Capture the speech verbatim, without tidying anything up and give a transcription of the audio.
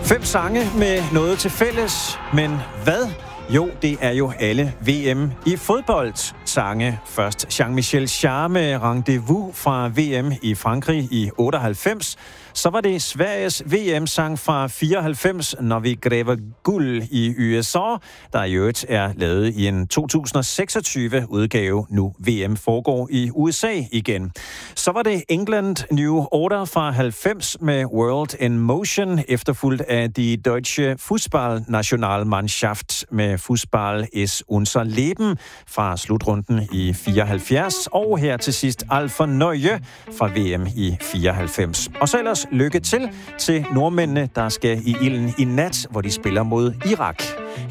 Fem sange med noget til fælles, men hvad? Jo, det er jo alle V M i fodbold sange. Først Jean-Michel Jarre med Rendezvous fra V M i Frankrig i otteoghalvfems. Så var det Sveriges V M-sang fra fireoghalvfems, Når vi græver guld i U S A, der i øvrigt er lavet i en to tusind og seksogtyve udgave. Nu V M foregår i U S A igen. Så var det England New Order fra halvfems med World in Motion, efterfulgt af Die Deutsche Fußballnationalmannschaft med Fußball ist unser Leben fra slutrunden i fireoghalvfjerds. Og her til sidst Al for Nøje fra V M i fireoghalvfems. Og så ellers lykke til til nordmændene, der skal i ilden i nat, hvor de spiller mod Irak.